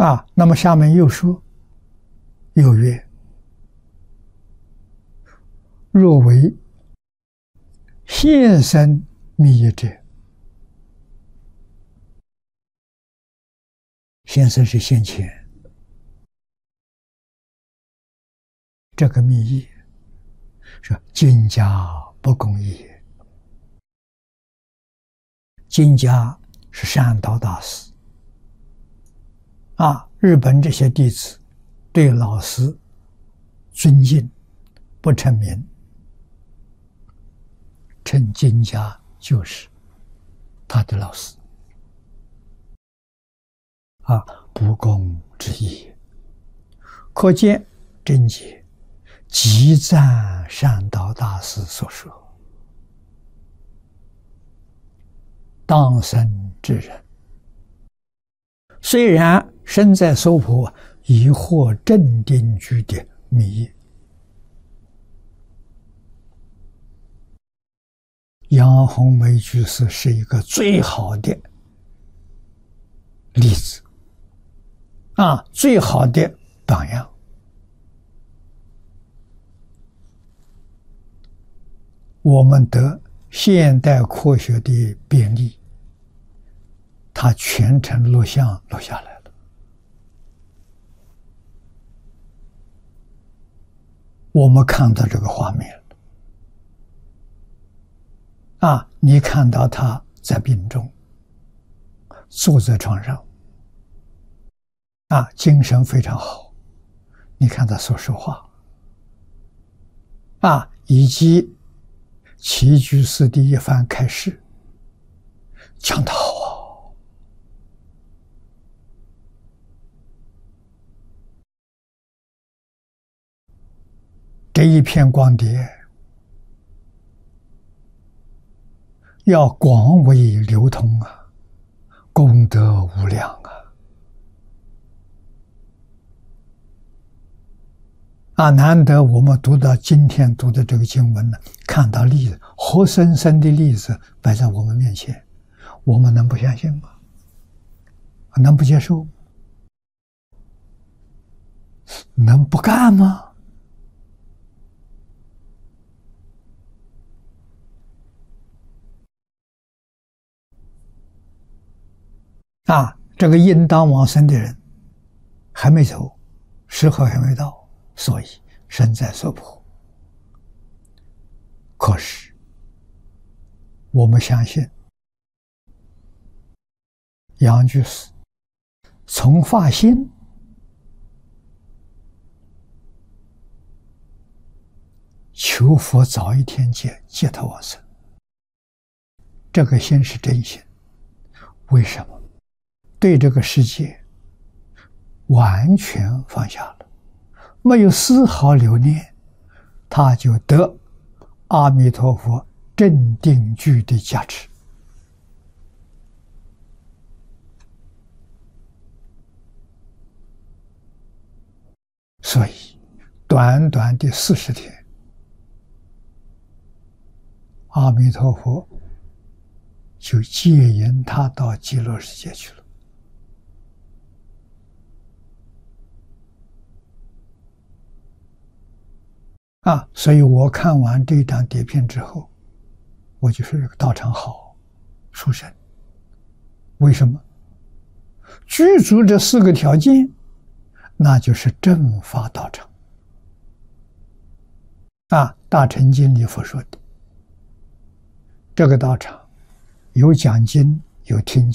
那么下面又说，又曰：若为现生密业者，现生是现前，这个密业是金家不共业。金家是善导大师日本这些弟子对老师尊敬，不称名，称金家就是他的老师不共之意。可见真解极赞善导大师所说，当生之人，虽然身在娑婆，已获正定居的密业。杨红梅居士是一个最好的例子最好的榜样。我们得现代科学的便利，他全程录像录下来了。我们看到这个画面你看到他在病中坐在床上精神非常好，你看他所说话以及齐居士的一番开示，讲得好这一片光碟要广为流通功德无量难得我们读到今天读的这个经文呢，看到例子，活生生的例子摆在我们面前，我们能不相信吗？能不接受？能不干吗？这个应当往生的人还没走，时候还没到，所以身在娑婆。可是我们相信杨居士从发心求佛早一天接他往生，这个心是真心。为什么？对这个世界完全放下了，没有丝毫留念，他就得阿弥陀佛正定具的加持。所以短短的40天，阿弥陀佛就接引他到极乐世界去了。所以我看完这张碟片之后，我就说这个道场好，殊胜。为什么？具足这4个条件，那就是正法道场。大乘经里佛说的，这个道场有讲经，有听